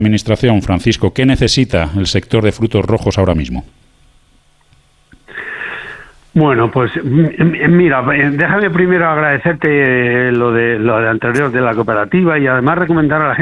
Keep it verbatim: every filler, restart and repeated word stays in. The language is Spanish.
Administración, Francisco, ¿qué necesita el sector de frutos rojos ahora mismo? Bueno, pues mira, déjame primero agradecerte lo de lo de anterior de la cooperativa y además recomendar a la gente